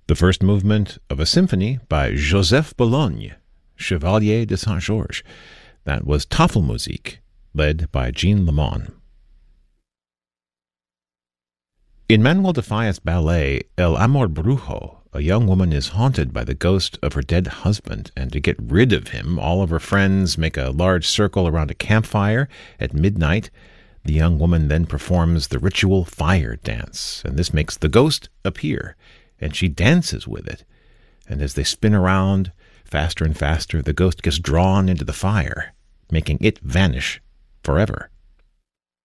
The first movement of a symphony by Joseph Bologne, Chevalier de Saint-Georges. That was Tafelmusik, led by Jean Lemon. In Manuel de Falla's ballet El Amor Brujo, a young woman is haunted by the ghost of her dead husband, and to get rid of him, all of her friends make a large circle around a campfire at midnight. The young woman then performs the ritual fire dance, and this makes the ghost appear, and she dances with it. And as they spin around faster and faster, the ghost gets drawn into the fire, making it vanish forever.